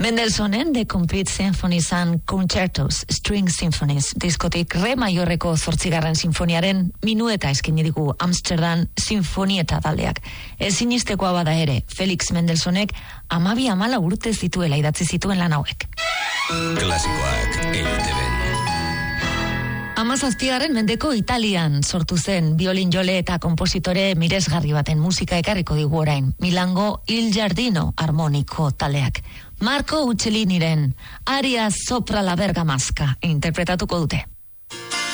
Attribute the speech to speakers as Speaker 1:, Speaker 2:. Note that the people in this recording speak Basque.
Speaker 1: Mendelssohnen The Complete Symphonies and Concertos String Symphonies diskotik re maiorreko 8. sinfoniaren minueta eskaini digu Amsterdam Sinfonieta taldeak. Ezinistekoa bada ere, Felix Mendelssohnek 12-14 urte zituela idatzi zituen lan hauek.
Speaker 2: Klasikoak EITB.
Speaker 1: 17. mendeko Italian sortu zen biolin jole eta konpositore miresgarri baten musika ekarriko digu orain, Milango Il Giardino armoniko taldeak. Marco Uccelliniren Aria sopra la bergamasca interpretatuko dute.